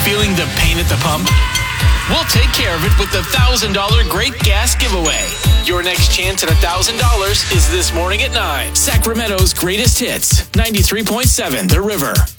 Feeling the pain at the pump? We'll take care of it with the $1,000 Great Gas Giveaway. Your next chance at $1,000 is this morning at 9. Sacramento's greatest hits, 93.7 The River.